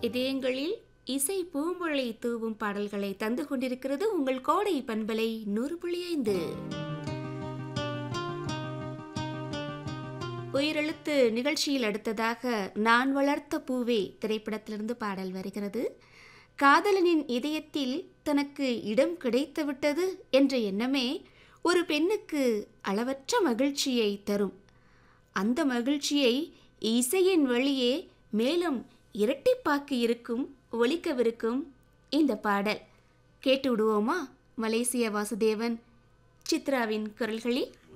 இதயங்களில் இசை பூம்பொழி தூவும் பாடல்களை தந்து கொண்டிருக்கிறது உங்கள் கோடை பண்பலை 100.5. உயிரெழுத்து நிகழ்ச்சியில் அடுத்ததாக நான் வளர்த்த பூவே திரைப்படத்திலிருந்து பாடல் வருகிறது. காதலனின் இதயத்தில் தனக்கு இடம் கிடைத்துவிட்டது என்ற எண்ணமே ஒரு பெண்ணுக்கு அளவற்ற மகிழ்ச்சியை தரும். அந்த மகிழ்ச்சியை இசையின் வழியே மேலும் இரட்டிப்பாக்கி இருக்கும் ஒலிக்கவிருக்கும் இந்த பாடல் கேட்டு விடுவோமா? மலேசிய வாசுதேவன், சித்ராவின் குரல்களில்.